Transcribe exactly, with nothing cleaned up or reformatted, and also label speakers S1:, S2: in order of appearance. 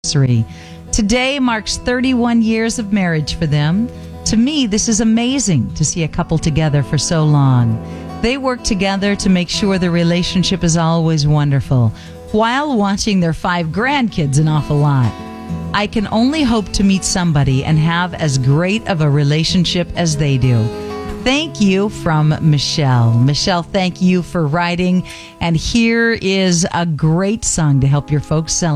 S1: anniversary. Today marks thirty-one years of marriage for them. To me, this is amazing to see a couple together for so long. They work together to make sure the relationship is always wonderful, while watching their five grandkids an awful lot. I can only hope to meet somebody and have as great of a relationship as they do. Thank you from Michelle. Michelle, thank you for writing. And here is a great song to help your folks celebrate.